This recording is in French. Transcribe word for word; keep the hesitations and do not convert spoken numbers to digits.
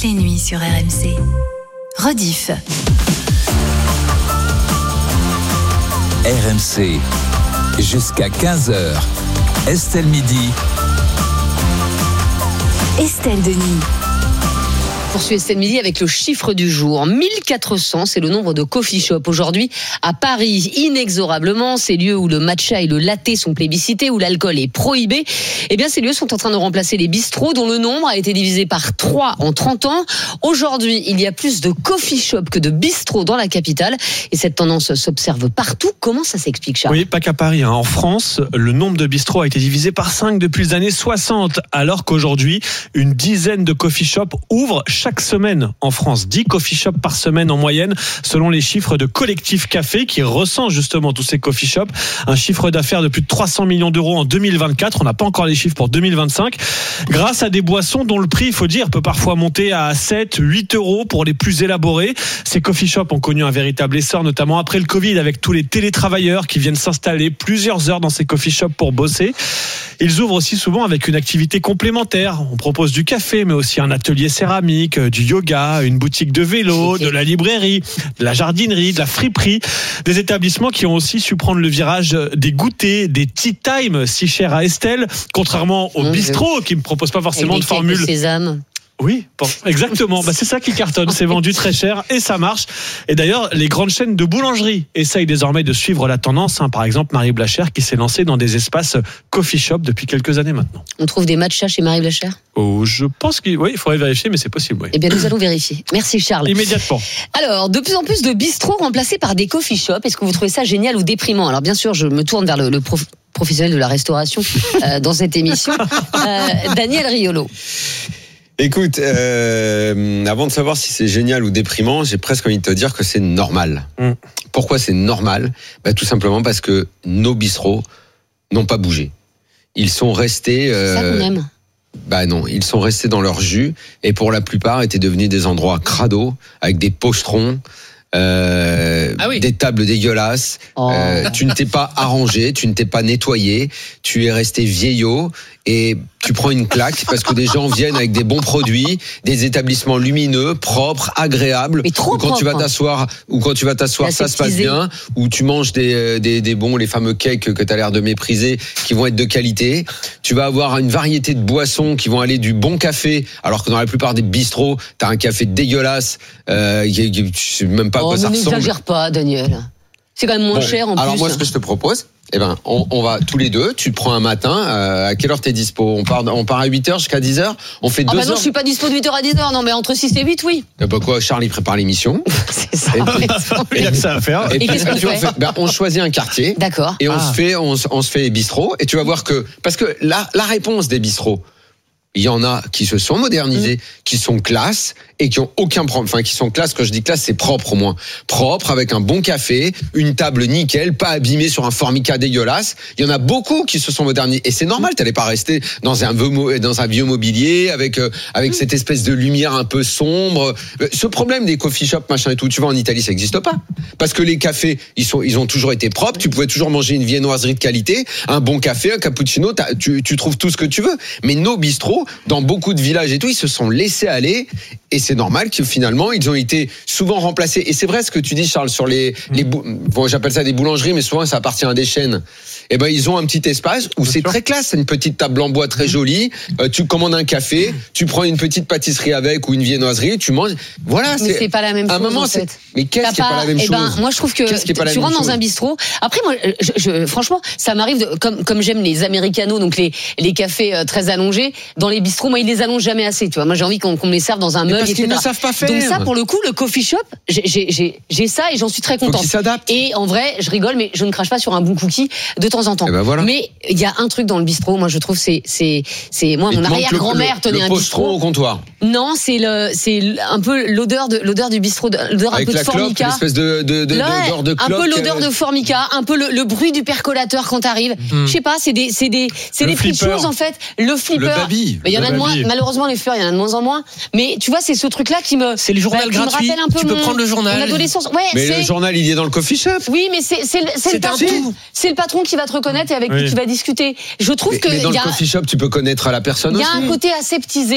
Tes nuits sur R M C. Rediff. R M C, jusqu'à quinze heures. Estelle Midi. Estelle Denis. Poursuit Estelle Midi avec le chiffre du jour. mille quatre cents, c'est le nombre de coffee shops aujourd'hui à Paris. Inexorablement, ces lieux où le matcha et le latte sont plébiscités, où l'alcool est prohibé, eh bien ces lieux sont en train de remplacer les bistrots dont le nombre a été divisé par trois en trente ans. Aujourd'hui, il y a plus de coffee shops que de bistrots dans la capitale et cette tendance s'observe partout. Comment ça s'explique, Charles ? Oui, pas qu'à Paris. Hein. En France, le nombre de bistrots a été divisé par cinq depuis les années soixante, alors qu'aujourd'hui, une dizaine de coffee shops ouvrent chaque semaine en France. dix coffee shops par semaine en moyenne, selon les chiffres de Collectif Café, qui recense justement tous ces coffee shops. Un chiffre d'affaires de plus de trois cents millions d'euros en deux mille vingt-quatre. On n'a pas encore les chiffres pour deux mille vingt-cinq. Grâce à des boissons dont le prix, il faut dire, peut parfois monter à sept, huit euros pour les plus élaborés. Ces coffee shops ont connu un véritable essor, notamment après le Covid, avec tous les télétravailleurs qui viennent s'installer plusieurs heures dans ces coffee shops pour bosser. Ils ouvrent aussi souvent avec une activité complémentaire. On propose du café, mais aussi un atelier céramique, du yoga, une boutique de vélo, de la librairie, de la jardinerie, de la friperie. Des établissements qui ont aussi su prendre le virage des goûters, des tea time si chers à Estelle, contrairement au bistrot qui ne propose pas forcément de formule. Sésame. Oui, exactement. Bah, c'est ça qui cartonne. C'est vendu très cher et ça marche. Et d'ailleurs, les grandes chaînes de boulangerie essayent désormais de suivre la tendance. Hein. Par exemple, Marie Blachère qui s'est lancée dans des espaces coffee shop depuis quelques années maintenant. On trouve des matchas chez Marie Blachère ? Oh, je pense qu'il oui, il faudrait vérifier, mais c'est possible. Oui. Eh bien, nous allons vérifier. Merci, Charles. Immédiatement. Alors, de plus en plus de bistrots remplacés par des coffee shops. Est-ce que vous trouvez ça génial ou déprimant ? Alors, bien sûr, je me tourne vers le, le prof... professionnel de la restauration euh, dans cette émission, euh, Daniel Riolo. Écoute, euh, avant de savoir si c'est génial ou déprimant, j'ai presque envie de te dire que c'est normal. Mm. Pourquoi c'est normal ? Bah, tout simplement parce que nos bistrots n'ont pas bougé. Ils sont restés... Euh, c'est ça qu'on aime. Bah non, ils sont restés dans leur jus et pour la plupart étaient devenus des endroits crado avec des posterons. Euh, ah oui. Des tables dégueulasses. Oh. Euh, tu ne t'es pas arrangé, tu ne t'es pas nettoyé, tu es resté vieillot et tu prends une claque parce que des gens viennent avec des bons produits, des établissements lumineux, propres, agréables. Mais trop ou quand propre. tu vas t'asseoir, ou quand tu vas t'asseoir, ça se passe bien. Ou tu manges des des, des bons, les fameux cakes que tu as l'air de mépriser, qui vont être de qualité. Tu vas avoir une variété de boissons qui vont aller du bon café, alors que dans la plupart des bistrots, t'as un café dégueulasse, euh, qui, qui, tu sais même pas à oh, quoi ça ressemble. N'exagère pas, Daniel. C'est quand même moins bon, cher en alors plus. Alors moi, ce que je te propose, eh ben, on, on va tous les deux. Tu te prends un matin. Euh, à quelle heure t'es dispo ? On part, on part à huit heures jusqu'à dix heures. On fait ah deux bah non, heures. je suis pas dispo de huit heures à dix heures. Non, mais entre six et huit, oui. Et bah quoi, Charlie prépare l'émission. C'est ça. Et puis, il y a que ça à faire. Et, et puis, qu'est-ce qu'on fait ? On, fait ben, on choisit un quartier. D'accord. Et on ah. se fait, on, on se fait les bistrots. Et tu vas voir que, parce que la, la réponse des bistrots, il y en a qui se sont modernisés, mmh. qui sont classe et qui ont aucun problème. Enfin, qui sont classe. Quand je dis classe, c'est propre au moins. Propre, avec un bon café, une table nickel, pas abîmée sur un formica dégueulasse. Il y en a beaucoup qui se sont modernisés. Et c'est normal, t'allais pas rester dans un vieux, dans un vieux mobilier avec, euh, avec mmh. cette espèce de lumière un peu sombre. Ce problème des coffee shops, machin et tout, tu vois, en Italie, ça n'existe pas. Parce que les cafés, ils sont, ils ont toujours été propres. Tu pouvais toujours manger une viennoiserie de qualité, un bon café, un cappuccino, tu, tu trouves tout ce que tu veux. Mais nos bistrots, dans beaucoup de villages et tout, ils se sont laissés aller et c'est normal que finalement ils ont été souvent remplacés. Et c'est vrai ce que tu dis, Charles, sur les, les bou- bon, j'appelle ça des boulangeries, mais souvent ça appartient à des chaînes. Et ben ils ont un petit espace où c'est très classe, c'est une petite table en bois très jolie. Euh, tu commandes un café, tu prends une petite pâtisserie avec ou une viennoiserie, tu manges. Voilà. Mais c'est, c'est pas la même chose. À un moment, en fait. c'est. Mais qu'est-ce T'as qui est pas, pas la même eh chose ben, moi je trouve que tu rentres dans un bistrot. Après moi, je, je, franchement, ça m'arrive de, comme comme j'aime les americanos, donc les les cafés euh, très allongés. Dans les bistrots, moi ils les allongent jamais assez. Tu vois, moi j'ai envie qu'on, qu'on me les serve dans un mug, parce et cetera. Qu'ils ne savent pas faire. Donc ça, pour le coup, le coffee shop, j'ai j'ai j'ai, j'ai ça et j'en suis très contente. Faut qu'ils s'adaptent. Et en vrai, je rigole, mais je ne crache pas sur un bon cookie de temps en temps. Eh ben voilà. Mais il y a un truc dans le bistrot, moi je trouve c'est c'est c'est moi mon arrière-grand-mère tenait un bistrot. Le au comptoir. Non, c'est le c'est un peu l'odeur de l'odeur du bistrot, l'odeur avec un peu la de formica. Clope, l'espèce de de de, Là, d'odeur de clope. Un peu l'odeur de formica, un peu le, le bruit du percolateur quand t'arrives. Mmh. Je sais pas, c'est des c'est des c'est le des petites choses en fait. Le flipper. Le baby. Il y en a de moins. Malheureusement les fleurs, il y en a de moins en moins. Mais tu vois, c'est ce truc là qui me. C'est le journal bah, gratuit. Me rappelle un peu tu mon, peux prendre le journal. Mon adolescence. Ouais. Mais c'est... le journal, il est dans le coffee shop. Oui, mais c'est c'est, c'est, c'est le patron. C'est le patron qui va te reconnaître et avec oui. qui tu vas discuter. Je trouve mais, que mais dans y a, le coffee shop, tu peux connaître la personne aussi. Il y a un côté aseptisé.